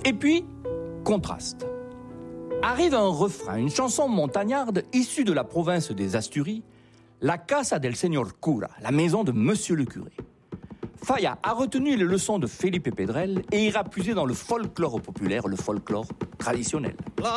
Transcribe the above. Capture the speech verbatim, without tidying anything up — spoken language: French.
Et puis, contraste. Arrive un refrain, une chanson montagnarde issue de la province des Asturies, la Casa del Señor Cura, la maison de Monsieur le curé. Falla a retenu les leçons de Felipe Pedrel et ira puiser dans le folklore populaire, le folklore traditionnel.